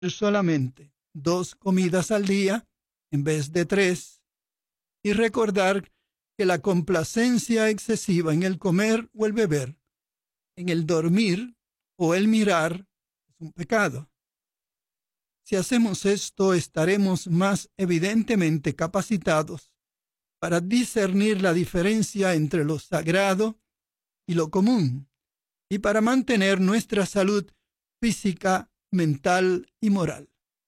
solamente 2 comidas al día en vez de 3, y recordar que la complacencia excesiva en el comer o el beber, en el dormir o el mirar, es un pecado. Si hacemos esto, estaremos más evidentemente capacitados para discernir la diferencia entre lo sagrado y lo común, y para mantener nuestra salud física, mental y moral.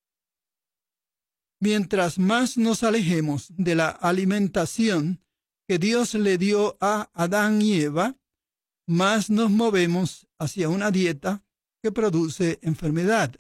Mientras más nos alejemos de la alimentación que Dios le dio a Adán y Eva, más nos movemos hacia una dieta que produce enfermedad.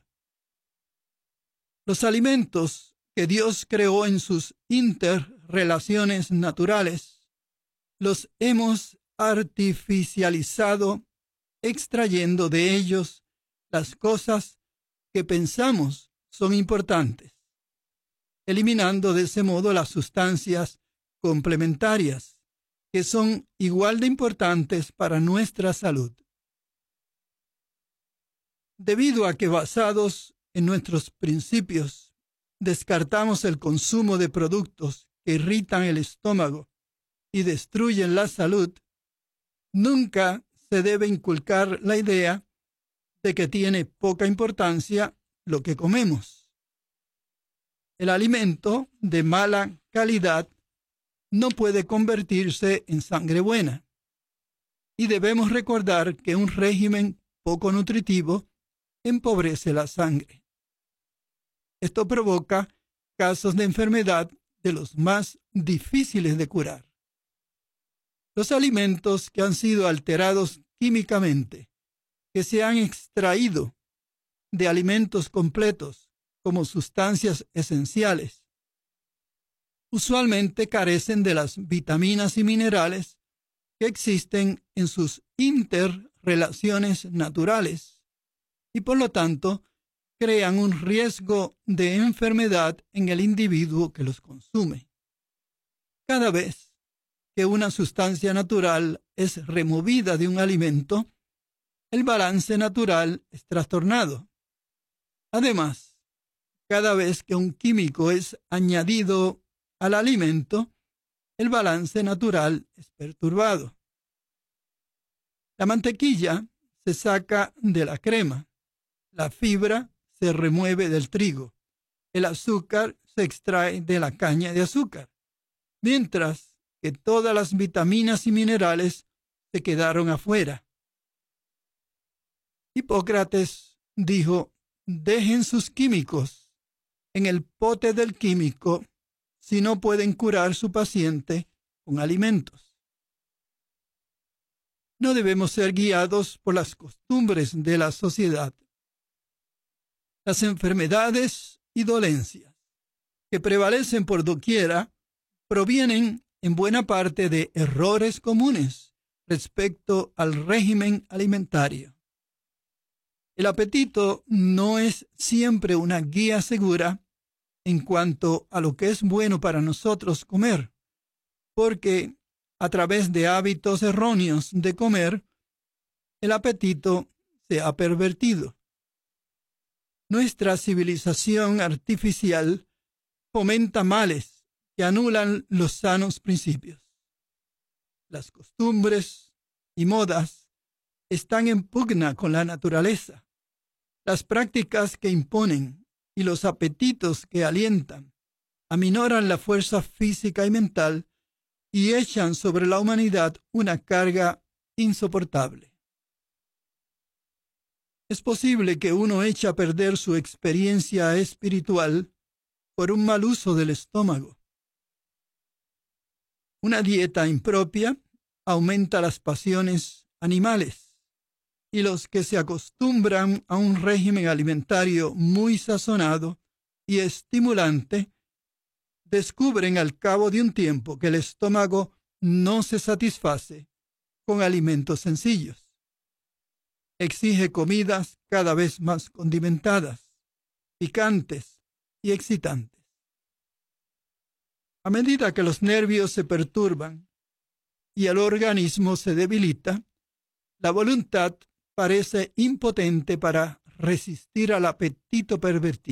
Los alimentos que Dios creó en sus interrelaciones naturales los hemos artificializado, extrayendo de ellos las cosas que pensamos son importantes, eliminando de ese modo las sustancias complementarias que son igual de importantes para nuestra salud. Debido a que, basados en nuestros principios, descartamos el consumo de productos que irritan el estómago y destruyen la salud, nunca se debe inculcar la idea de que tiene poca importancia lo que comemos. El alimento de mala calidad no puede convertirse en sangre buena, y debemos recordar que un régimen poco nutritivo empobrece la sangre. Esto provoca casos de enfermedad de los más difíciles de curar. Los alimentos que han sido alterados químicamente, que se han extraído de alimentos completos como sustancias esenciales, usualmente carecen de las vitaminas y minerales que existen en sus interrelaciones naturales y por lo tanto crean un riesgo de enfermedad en el individuo que los consume. Cada vez que una sustancia natural es removida de un alimento, el balance natural es trastornado. Además, cada vez que un químico es añadido al alimento, el balance natural es perturbado. La mantequilla se saca de la crema, la fibra se remueve del trigo, el azúcar se extrae de la caña de azúcar, mientras que todas las vitaminas y minerales se quedaron afuera. Hipócrates dijo: dejen sus químicos en el pote del químico si no pueden curar su paciente con alimentos. No debemos ser guiados por las costumbres de la sociedad. Las enfermedades y dolencias que prevalecen por doquiera provienen en buena parte de errores comunes respecto al régimen alimentario. El apetito no es siempre una guía segura en cuanto a lo que es bueno para nosotros comer, porque a través de hábitos erróneos de comer, el apetito se ha pervertido. Nuestra civilización artificial fomenta males que anulan los sanos principios. Las costumbres y modas están en pugna con la naturaleza. Las prácticas que imponen y los apetitos que alientan aminoran la fuerza física y mental y echan sobre la humanidad una carga insoportable. Es posible que uno eche a perder su experiencia espiritual por un mal uso del estómago. Una dieta impropia aumenta las pasiones animales, y los que se acostumbran a un régimen alimentario muy sazonado y estimulante descubren al cabo de un tiempo que el estómago no se satisface con alimentos sencillos. Exige comidas cada vez más condimentadas, picantes y excitantes. A medida que los nervios se perturban y el organismo se debilita, la voluntad parece impotente para resistir al apetito pervertido.